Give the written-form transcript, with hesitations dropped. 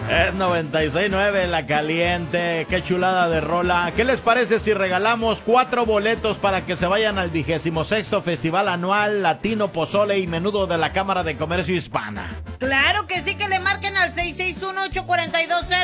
Es 96.9 La Caliente. Qué chulada de rola. ¿Qué les parece si regalamos 4 boletos para que se vayan al 26º Festival Anual Latino Pozole y Menudo de la Cámara de Comercio Hispana? Claro que sí, que le marquen al 661-842-0